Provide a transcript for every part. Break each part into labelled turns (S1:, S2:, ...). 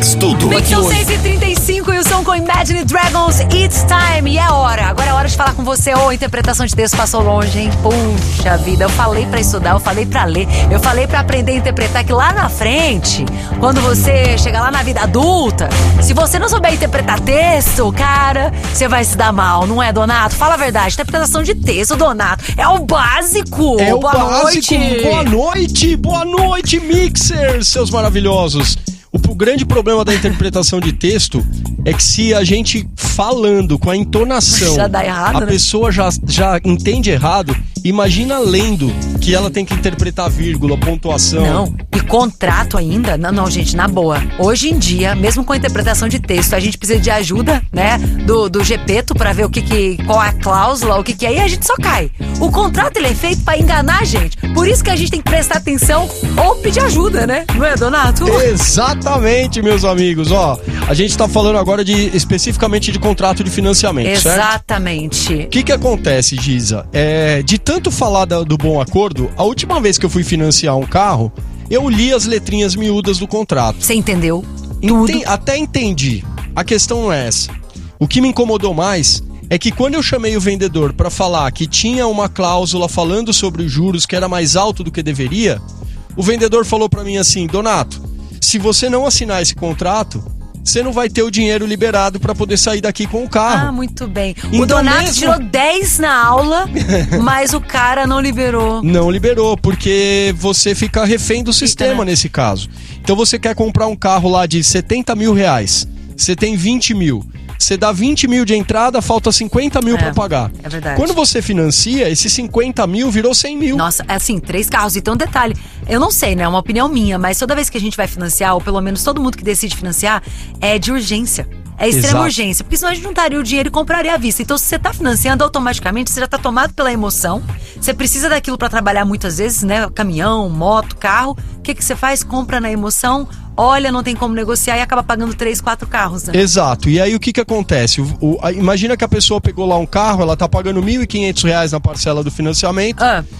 S1: Mix Tudo.
S2: Mix são 6h35 e o som com Imagine Dragons, It's Time. E é hora. Agora é hora de falar com você. Interpretação de texto passou longe, hein? Puxa vida, eu falei pra estudar, eu falei pra ler, eu falei pra aprender a interpretar, que lá na frente, quando você chegar lá na vida adulta, se você não souber interpretar texto, cara, você vai se dar mal, não é, Donato? Fala a verdade, interpretação de texto, Donato, é o básico.
S3: É o
S2: Boa
S3: básico.
S2: noite.
S3: Boa noite, mixers, seus maravilhosos. O grande problema da interpretação de texto é que se a gente falando com a entonação,
S2: já dá errado,
S3: a pessoa já entende errado, imagina lendo que ela tem que interpretar vírgula, pontuação.
S2: Não, e contrato ainda? Não, gente, na boa. Hoje em dia, mesmo com a interpretação de texto, a gente precisa de ajuda, né, do Gepeto pra ver qual é a cláusula, o que é, e a gente só cai. O contrato, ele é feito pra enganar a gente. Por isso que a gente tem que prestar atenção ou pedir ajuda, né? Não é, Donato?
S3: Exatamente, meus amigos. Ó, a gente tá falando agora especificamente de contrato de financiamento,
S2: exatamente.
S3: Certo? O que acontece, Giza? De tanto falar do bom acordo, a última vez que eu fui financiar um carro, eu li as letrinhas miúdas do contrato.
S2: Você entendeu? Tudo.
S3: Até entendi. A questão não é essa. O que me incomodou mais é que quando eu chamei o vendedor para falar que tinha uma cláusula falando sobre os juros que era mais alto do que deveria, o vendedor falou para mim assim: Donato, se você não assinar esse contrato, você não vai ter o dinheiro liberado para poder sair daqui com o carro.
S2: Ah, muito bem.
S3: Então
S2: o Donato tirou 10 na aula, mas o cara não liberou.
S3: Não liberou, porque você fica refém do sistema, né? Nesse caso. Então você quer comprar um carro lá de 70 mil reais, você tem 20 mil. Você dá 20 mil de entrada, falta 50 mil pra pagar.
S2: É verdade.
S3: Quando você financia, esses 50 mil virou 100 mil.
S2: Nossa, é assim, 3 carros. Então, detalhe, eu não sei, né? É uma opinião minha, mas toda vez que a gente vai financiar, ou pelo menos todo mundo que decide financiar, é de urgência. É extrema urgência, porque senão a gente juntaria o dinheiro e compraria à vista. Então, se você tá financiando, automaticamente você já tá tomado pela emoção. Você precisa daquilo pra trabalhar muitas vezes, né? Caminhão, moto, carro. O que você faz? Compra na emoção. Olha, não tem como negociar e acaba pagando 3, 4 carros, né?
S3: Exato. E aí o que acontece? Imagina que a pessoa pegou lá um carro, ela tá pagando R$1.500 na parcela do financiamento.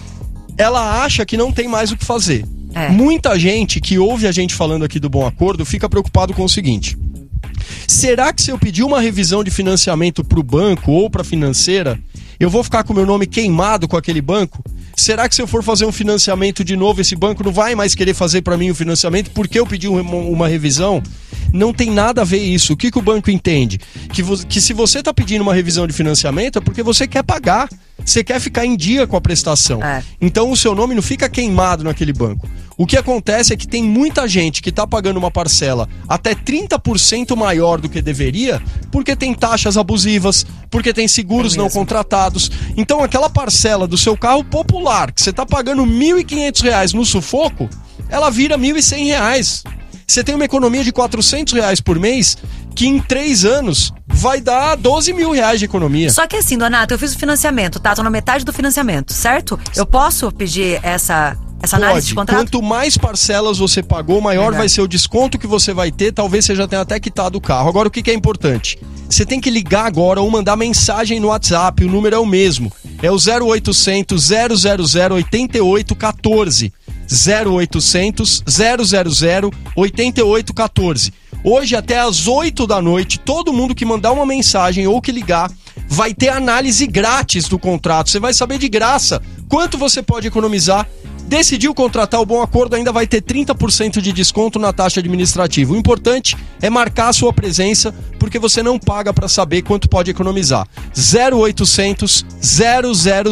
S3: Ela acha que não tem mais o que fazer. Muita gente que ouve a gente falando aqui do Bom Acordo fica preocupado com o seguinte: será que se eu pedir uma revisão de financiamento pro banco ou pra financeira, eu vou ficar com o meu nome queimado com aquele banco? Será que se eu for fazer um financiamento de novo, esse banco não vai mais querer fazer para mim o financiamento porque eu pedi uma revisão? Não tem nada a ver isso. O que o banco entende? Que se você está pedindo uma revisão de financiamento é porque você quer pagar. Você quer ficar em dia com a prestação. Então o seu nome não fica queimado naquele banco. O que acontece é que tem muita gente que está pagando uma parcela até 30% maior do que deveria, porque tem taxas abusivas, porque tem seguros não contratados. Então aquela parcela do seu carro popular, que você está pagando R$1.500 no sufoco, ela vira R$1.100. Você tem uma economia de R$400 por mês, que em 3 anos vai dar R$12 mil de economia.
S2: Só que assim, Donato, eu fiz o financiamento, tá? Tô na metade do financiamento, certo? Eu posso pedir essa análise de contrato?
S3: Quanto mais parcelas você pagou, maior vai ser o desconto que você vai ter. Talvez você já tenha até quitado o carro. Agora, o que é importante? Você tem que ligar agora ou mandar mensagem no WhatsApp. O número é o mesmo. É o 0800 000 8814. 0800 000 8814. Hoje até às 8 da noite, todo mundo que mandar uma mensagem ou que ligar vai ter análise grátis do contrato. Você vai saber de graça quanto você pode economizar. Decidiu contratar o Bom Acordo, ainda vai ter 30% de desconto na taxa administrativa. O importante é marcar a sua presença, porque você não paga para saber quanto pode economizar. 0800 000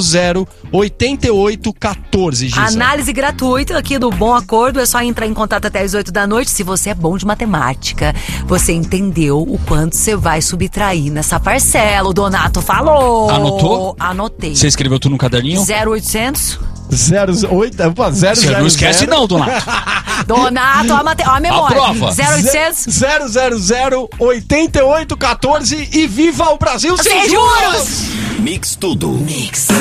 S3: 8814, Giza.
S2: Análise gratuita aqui do Bom Acordo, é só entrar em contato até as 8 da noite. Se você é bom de matemática, você entendeu o quanto você vai subtrair nessa parcela. O Donato falou.
S1: Anotou?
S2: Anotei.
S1: Você escreveu tudo no caderninho?
S2: 0800
S3: 08, opa, 000.
S1: Você não esquece não, Donato.
S2: Donato, ó a memória.
S1: A prova.
S2: 0800
S3: 000 8814 e viva o Brasil sem juros!
S1: Mix Tudo.
S2: Mix.